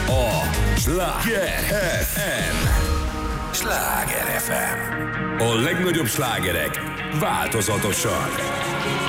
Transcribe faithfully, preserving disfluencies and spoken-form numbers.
a Sláger ef em. Sláger ef em. A legnagyobb slágerek változatosan.